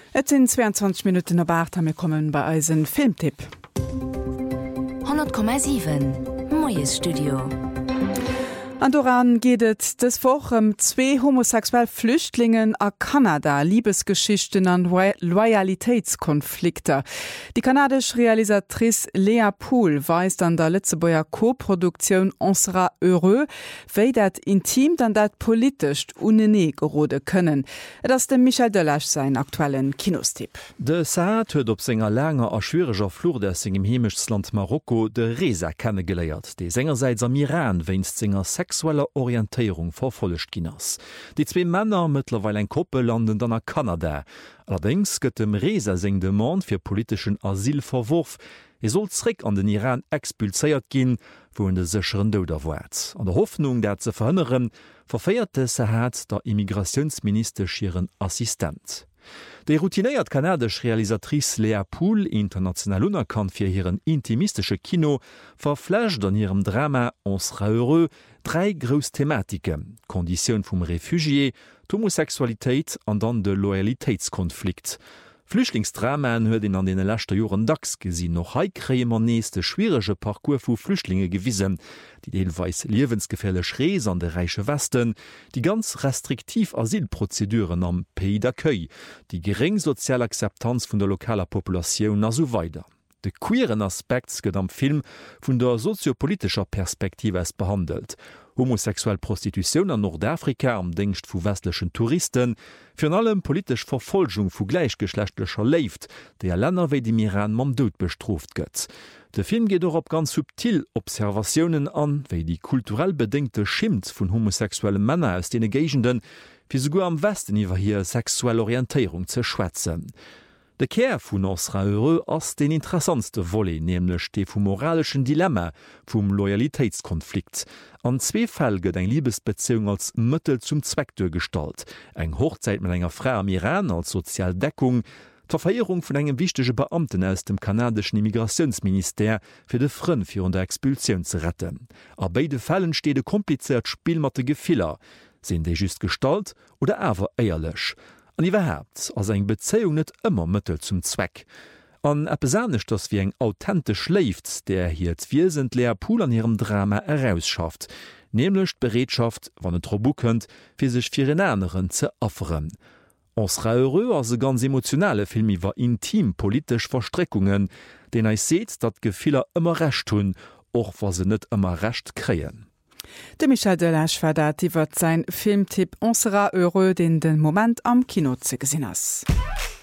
Et sind 22 Minuten nach 8 wir kommen bei unseren Filmtipp. 100,7 Moyes Studio. An daran geht es des Woche zwei homosexuelle Flüchtlingen a Kanada, Liebesgeschichten an Loyalitätskonflikte. Die kanadische Realisatrice Lea Poole weist an der Lützebauer Co-Produktion On sera heureux, wie das intim dann das politisch unene gerode können. Das ist Michel Delage sein aktuellen Kinostipp. De Saad huet op senger langer a schwieriger Flur der engem Hemischsland Marokko de Reza kennengeleiert, die seinerseits am Iran weinst senger sexueller Orientierung verfolcht ginnners. Die zwei Männer mittlerweile ein Koppel landen dann nach Kanada. Allerdings gëtt dem Reza seng Demand fir politischen Asyl verwurf. Soll zurück an den Iran expulséiert gin, wo de sicheren Doder wart. An der Hoffnung, dat ze verhënneren, verfeierte Saad der Immigrationsminister schieren Assistent. Die routinéiert kanadisch Realisatrice Lea Poole, international unerkannt fir hireieren intimistische Kino, verflecht an ihrem Drama On sera heureux 3 grous Thematiken: Kondition vum Refugié, Homosexualität an dann de Loyalitätskonflikt. Flüchtlingsdramen huet in an den letzten Joren dacks gesinn noch heikrämer nächste schwierige Parcours vu Flüchtlinge gewiesen, die teilweise lebensgefährlich Rees an der reiche Westen, die ganz restriktiv Asylprozeduren am Pays d'accueil, die gering soziale Akzeptanz vun der lokaler Population na so weiter. De queeren Aspekt gëtt am Film vun der soziopolitischer Perspektive es behandelt. Homosexuell Prostitution an Nordafrika am Dingst vu westlichen Touristen, fir allem politisch Verfolgung vu gleichgeschlechtlicher Leift, der Länder wie dem Iran mam Dod bestroft gëtt. Der Film geht auch op ganz subtil Observationen an, wie die kulturell bedingte Schimpf vun homosexuellen Männer aus den Gegenden, wie sogar am Westen iwwer hier sexuelle Orientierung ze schwätzen. De Kehr vun On sera heureux ass den interessantste Volley, nämlich de vum moralischen Dilemma vum Loyalitätskonflikt. An 2 Fäll gëtt eng Liebesbeziehung als Mëttel zum Zweck durchgestalt. Eng Hochzeit mit enger Frau am Iran als Sozialdeckung, die Verehrung vun engem wichtige Beamten aus dem kanadischen Immigrationsminister fir de Frën fir der Expulsion ze retten. A beide Fällen steht de kompliziert Spiel mat de Gefiller. Sind déi just gestalt oder awer eierlech? An iwwerhäbt ass eng Bezeung net ëmmer Mëttel zum Zweck. An besanech dats wie eng authentisch läft, der hier d'Wiesent Lea Poole an ihrem Drama herausschafft, nämlich Beredschaft, wann et Robu kënnt, fir sech fir en anderen ze offeren. On sera heureux as se ganz emotionale Film iwwer intim politisch Verstreckungen, den eich seet, dat Gefiller ëmmer recht hunn, och war se net ëmmer recht kreien. De Michel Delage war dat iwwer sein Filmtipp On sera heureux, den Moment am Kino ze gesinn ass.